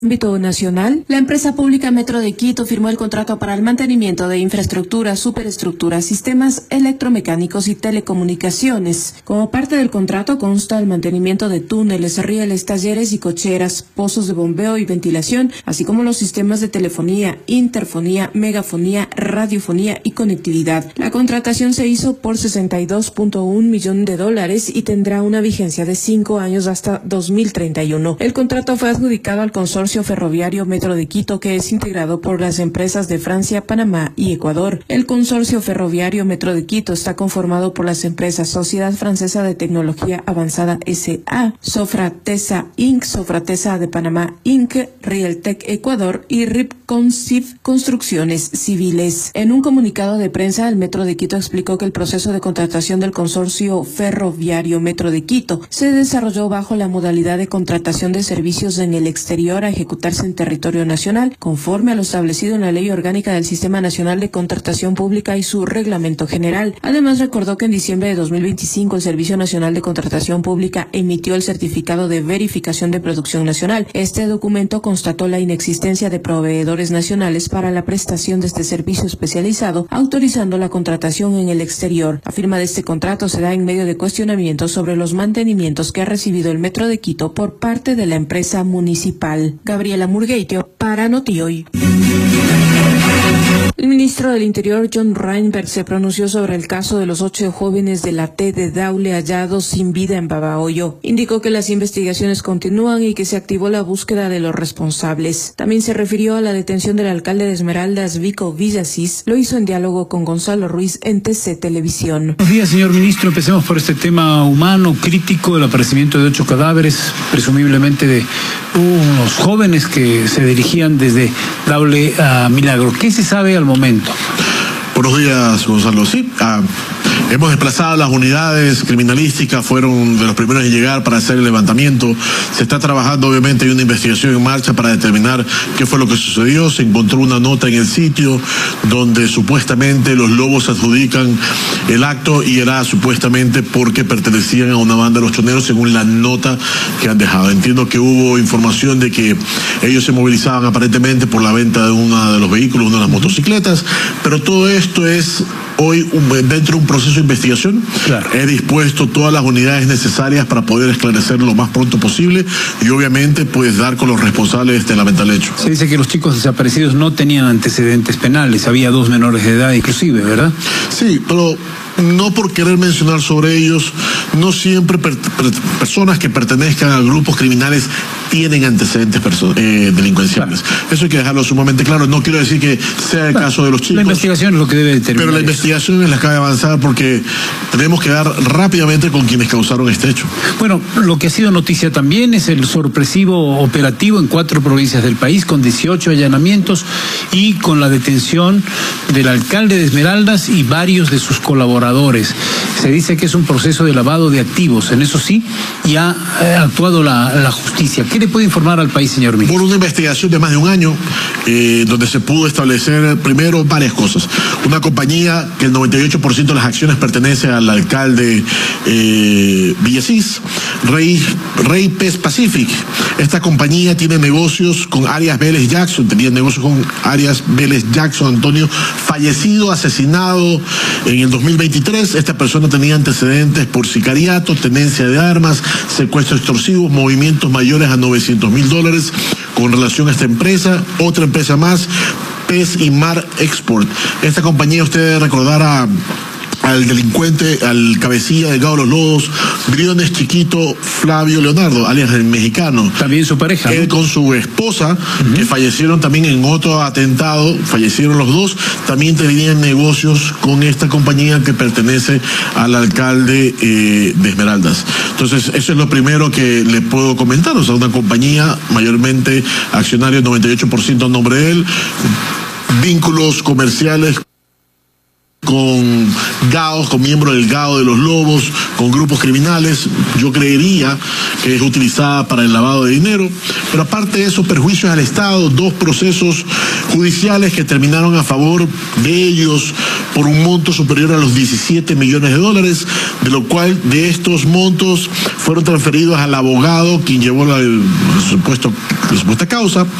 Ámbito nacional, la empresa pública Metro de Quito firmó el contrato para el mantenimiento de infraestructura, superestructuras, sistemas electromecánicos y telecomunicaciones. Como parte del contrato consta el mantenimiento de túneles, rieles, talleres y cocheras, pozos de bombeo y ventilación, así como los sistemas de telefonía, interfonía, megafonía, radiofonía y conectividad. La contratación se hizo por $62.1 millones y tendrá una vigencia de 5 años hasta 2031. El contrato fue adjudicado al consorcio ferroviario Metro de Quito, que es integrado por las empresas de Francia, Panamá y Ecuador. El consorcio ferroviario Metro de Quito está conformado por las empresas Sociedad Francesa de Tecnología Avanzada S.A., Sofratesa Inc., Sofratesa de Panamá Inc., Realtec Ecuador y Ripconsif Construcciones Civiles. En un comunicado de prensa, el Metro de Quito explicó que el proceso de contratación del consorcio ferroviario Metro de Quito se desarrolló bajo la modalidad de contratación de servicios en el exterior a ejecutarse en territorio nacional, conforme a lo establecido en la Ley Orgánica del Sistema Nacional de Contratación Pública y su Reglamento General. Además, recordó que en diciembre de 2025 el Servicio Nacional de Contratación Pública emitió el Certificado de Verificación de Producción Nacional. Este documento constató la inexistencia de proveedores nacionales para la prestación de este servicio especializado, autorizando la contratación en el exterior. La firma de este contrato se da en medio de cuestionamientos sobre los mantenimientos que ha recibido el Metro de Quito por parte de la empresa municipal. Gabriela Murgueitio, para Notioy. El ministro del Interior, John Reinberg, se pronunció sobre el caso de los 8 jóvenes de la T de Daule hallados sin vida en Babahoyo. Indicó que las investigaciones continúan y que se activó la búsqueda de los responsables. También se refirió a la detención del alcalde de Esmeraldas, Vico Villasís. Lo hizo en diálogo con Gonzalo Ruiz en TC Televisión. Buenos días, señor ministro. Empecemos por este tema humano, crítico, el aparecimiento de 8 cadáveres, presumiblemente de unos jóvenes que se dirigían desde Daule a Milagro. ¿Qué se sabe al momento? Buenos días, Gonzalo. Sí, hemos desplazado las unidades criminalísticas, fueron de los primeros en llegar para hacer el levantamiento. Se está trabajando, obviamente, hay una investigación en marcha para determinar qué fue lo que sucedió. Se encontró una nota en el sitio donde supuestamente los lobos adjudican el acto y era supuestamente porque pertenecían a una banda de los choneros, según la nota que han dejado. Entiendo que hubo información de que ellos se movilizaban aparentemente por la venta de uno de los vehículos, una de las motocicletas, pero todo esto es hoy dentro de un proceso de investigación. Claro. He dispuesto todas las unidades necesarias para poder esclarecer lo más pronto posible y obviamente pues dar con los responsables de este lamentable hecho. Se dice que los chicos desaparecidos no tenían antecedentes penales, había 2 menores de edad inclusive, ¿verdad? Sí, pero no por querer mencionar sobre ellos, no siempre personas que pertenezcan a grupos criminales tienen antecedentes delincuenciales. Claro. Eso hay que dejarlo sumamente claro. No quiero decir que sea el caso de los chicos. La investigación es lo que debe determinar. Pero la investigación es la que debe avanzar porque tenemos que dar rápidamente con quienes causaron este hecho. Bueno, lo que ha sido noticia también es el sorpresivo operativo en 4 provincias del país con 18 allanamientos y con la detención del alcalde de Esmeraldas y varios de sus colaboradores. Se dice que es un proceso de lavado de activos, en eso sí, y ha actuado la justicia. ¿Qué le puede informar al país, señor ministro? Por una investigación de más de un año, donde se pudo establecer primero varias cosas. Una compañía que el 98% de las acciones pertenece al alcalde Villasís, Rey Pes Pacific. Esta compañía tiene negocios con Arias Vélez Jackson, tenía negocios con Arias Vélez Jackson Antonio, fallecido, asesinado en el 2023. Esta persona tenía antecedentes por sicariato, tenencia de armas, secuestro extorsivo, movimientos mayores a $900,000 con relación a esta empresa. Otra empresa más, Pez y Mar Export. Esta compañía, usted debe recordar al delincuente, al cabecilla del Gao de los Lodos, Briones Chiquito Flavio Leonardo, alias el mexicano. También su pareja. Él con su esposa, que fallecieron también en otro atentado, fallecieron los dos, también tenían negocios con esta compañía que pertenece al alcalde de Esmeraldas. Entonces, eso es lo primero que le puedo comentar. O sea, una compañía mayormente accionario, 98% a nombre de él, vínculos comerciales con GAOs, con miembros del GAO de los Lobos, con grupos criminales. Yo creería que es utilizada para el lavado de dinero, pero aparte de eso, perjuicios al Estado, 2 procesos judiciales que terminaron a favor de ellos por un monto superior a los $17 millones, de lo cual de estos montos fueron fueron transferidos al abogado quien llevó la supuesta causa.